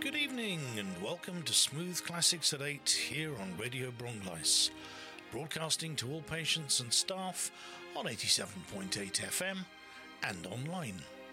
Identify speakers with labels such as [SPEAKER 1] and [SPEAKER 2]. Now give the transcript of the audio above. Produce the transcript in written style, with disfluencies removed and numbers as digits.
[SPEAKER 1] Good evening and welcome to Smooth Classics at 8 here on Radio Brongleis, broadcasting to all patients and staff on 87.8 FM and online.